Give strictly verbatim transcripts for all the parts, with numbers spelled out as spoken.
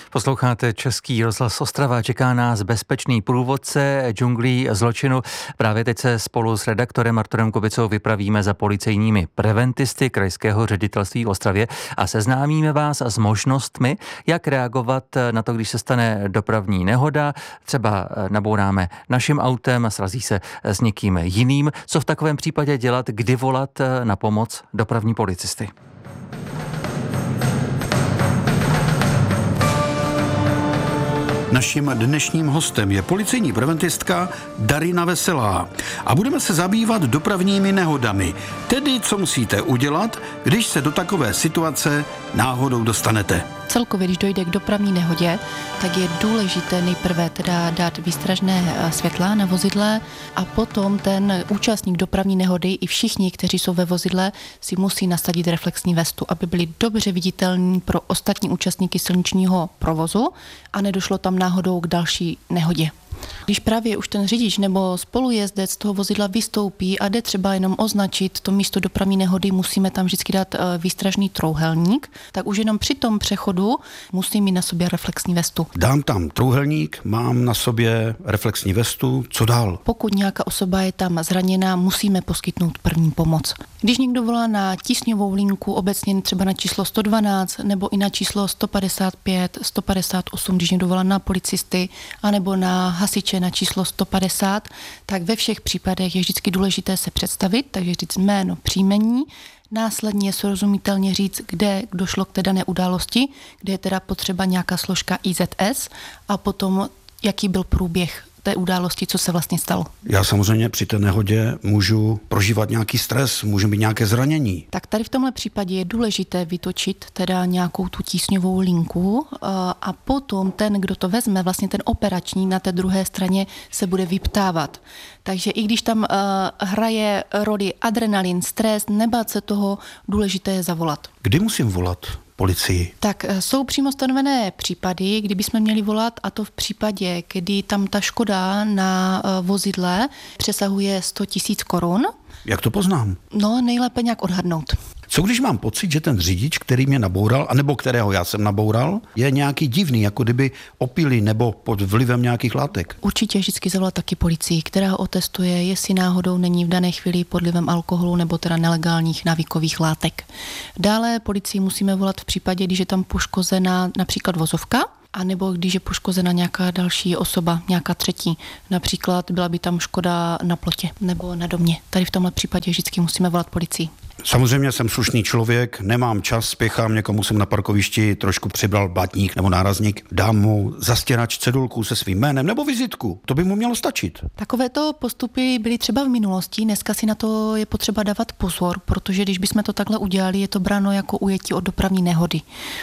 Posloucháte Český rozhlas Ostrava, čeká nás bezpečný průvodce džunglí zločinu. Právě teď se spolu s redaktorem Arturem Kubicou vypravíme za policejními preventisty Krajského ředitelství v Ostravě a seznámíme vás s možnostmi, jak reagovat na to, když se stane dopravní nehoda, třeba nabouráme naším autem a srazí se s někým jiným. Co v takovém případě dělat, kdy volat na pomoc dopravní policisty? Naším dnešním hostem je policejní preventistka Darina Veselá a budeme se zabývat dopravními nehodami, tedy co musíte udělat, když se do takové situace náhodou dostanete. Celkově, když dojde k dopravní nehodě, tak je důležité nejprve teda dát výstražné světla na vozidle a potom ten účastník dopravní nehody i všichni, kteří jsou ve vozidle, si musí nasadit reflexní vestu, aby byli dobře viditelní pro ostatní účastníky silničního provozu a nedošlo tam náhodou k další nehodě. Když právě už ten řidič nebo spolujezdec z toho vozidla vystoupí a jde třeba jenom označit to místo dopravní nehody, musíme tam vždycky dát výstražný trouhelník, tak už jenom při tom přechodu musí mít na sobě reflexní vestu. Dám tam trouhelník, mám na sobě reflexní vestu, co dál? Pokud nějaká osoba je tam zraněná, musíme poskytnout první pomoc. Když někdo volá na tísňovou linku, obecně třeba na číslo sto dvanáct nebo i na číslo sto padesát pět, sto padesát osm, když někdo volá na policisty, anebo na hasiče na číslo sto padesát, tak ve všech případech je vždycky důležité se představit, takže říct jméno, příjmení, následně srozumitelně říct, kde došlo k té dané události, kde je teda potřeba nějaká složka I Z S a potom jaký byl průběh té události, co se vlastně stalo. Já samozřejmě při té nehodě můžu prožívat nějaký stres, můžu mít nějaké zranění. Tak tady v tomhle případě je důležité vytočit teda nějakou tu tísňovou linku a potom ten, kdo to vezme, vlastně ten operační na té druhé straně se bude vyptávat. Takže i když tam uh, hraje roli adrenalin, stres, nebát se toho, důležité je zavolat. Kdy musím volat policii? Tak jsou přímo stanovené případy, kdy bychom měli volat, a to v případě, kdy tam ta škoda na vozidle přesahuje sto tisíc korun. Jak to poznám? No, nejlépe nějak odhadnout. Co když mám pocit, že ten řidič, který mě naboural, anebo kterého já jsem naboural, je nějaký divný, jako kdyby opilý nebo pod vlivem nějakých látek? Určitě vždycky zavolat taky policii, která ho otestuje, jestli náhodou není v dané chvíli pod vlivem alkoholu nebo teda nelegálních návykových látek. Dále policii musíme volat v případě, když je tam poškozená například vozovka, a nebo když je poškozena nějaká další osoba, nějaká třetí. Například byla by tam škoda na plotě nebo na domě. Tady v tomhle případě vždycky musíme volat policii. Samozřejmě jsem slušný člověk, nemám čas, spěchám, někomu jsem na parkovišti trošku přibral blatník nebo nárazník, dám mu zastěrač cedulku se svým jménem nebo vizitku. To by mu mělo stačit. Takovéto postupy byly třeba v minulosti, dneska si na to je potřeba dávat pozor, protože když bychom to takhle udělali, je to bráno jako ujetí od dopravní nehody.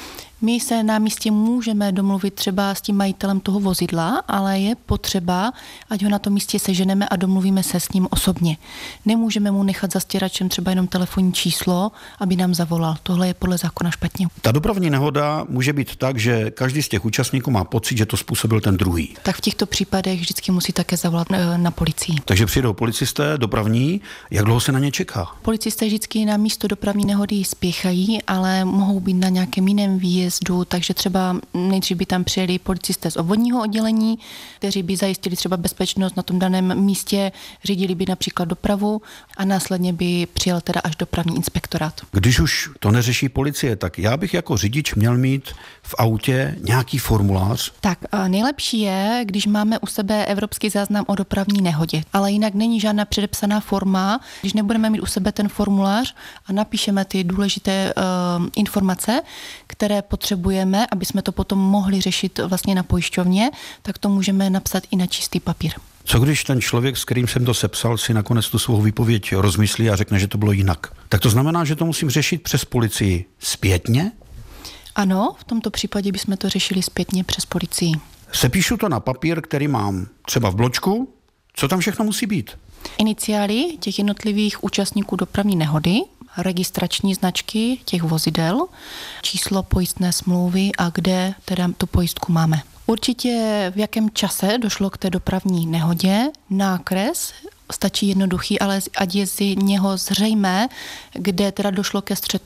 My se na místě můžeme domluvit třeba s tím majitelem toho vozidla, ale je potřeba, ať ho na tom místě seženeme a domluvíme se s ním osobně. Nemůžeme mu nechat zastěračem třeba jenom telefonní číslo, aby nám zavolal. Tohle je podle zákona špatně. Ta dopravní nehoda může být tak, že každý z těch účastníků má pocit, že to způsobil ten druhý. Tak v těchto případech vždycky musí také zavolat na policii. Takže přijdou policisté dopravní, jak dlouho se na ně čeká? Policisté vždycky na místo dopravní nehody spěchají, ale mohou být na nějakém jiném výjezdu. Takže třeba nejdřív by tam přijeli policisté z obvodního oddělení, kteří by zajistili třeba bezpečnost na tom daném místě, řídili by například dopravu a následně by přijel teda až dopravní inspektorát. Když už to neřeší policie, tak já bych jako řidič měl mít v autě nějaký formulář. Tak nejlepší je, když máme u sebe evropský záznam o dopravní nehodě, ale jinak není žádná předepsaná forma, když nebudeme mít u sebe ten formulář a napíšeme ty důležité uh, informace, které potřebujeme, aby jsme to potom mohli řešit vlastně na pojišťovně, tak to můžeme napsat i na čistý papír. Co když ten člověk, s kterým jsem to sepsal, si nakonec tu svou výpověď rozmyslí a řekne, že to bylo jinak? Tak to znamená, že to musím řešit přes policii zpětně? Ano, v tomto případě bychom to řešili zpětně přes policii. Sepíšu to na papír, který mám třeba v bločku. Co tam všechno musí být? Iniciály těch jednotlivých účastníků dopravní nehody, registrační značky těch vozidel, číslo pojistné smlouvy a kde teda tu pojistku máme. Určitě v jakém čase došlo k té dopravní nehodě, nákres, stačí jednoduchý, ale ať je z něho zřejmé, kde teda došlo ke střetu,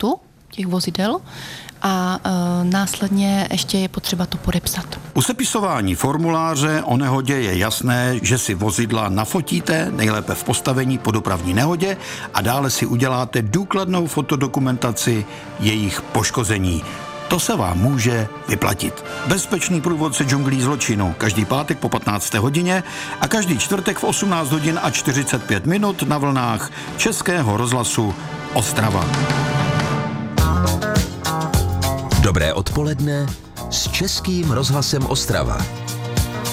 těch vozidel a e, následně ještě je potřeba to podepsat. U sepisování formuláře o nehodě je jasné, že si vozidla nafotíte, nejlépe v postavení po dopravní nehodě, a dále si uděláte důkladnou fotodokumentaci jejich poškození. To se vám může vyplatit. Bezpečný průvodce džunglí zločinu každý pátek po patnácté hodině a každý čtvrtek v osmnáct hodin a čtyřicet pět minut na vlnách Českého rozhlasu Ostrava. Dobré odpoledne s Českým rozhlasem Ostrava.